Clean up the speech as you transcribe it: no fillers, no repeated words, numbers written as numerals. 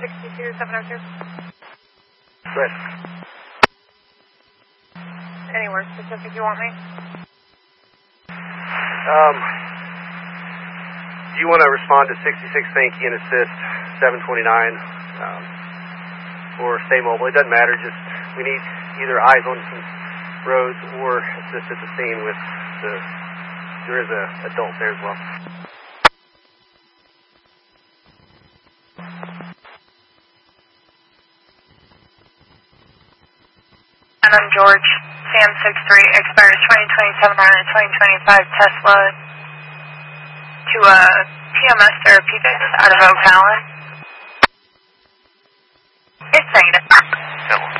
62702. Good. Anywhere specific you want me? Do you want to respond to 66 Sankey and assist 729 or stay mobile? It doesn't matter. Just we need either eyes on some roads or assist at the scene with there is a adult there as well. And I'm George, Sam 63, expires 2027 on a 2025 Tesla to PMS Therapeutics out of Ocala. It's saying it.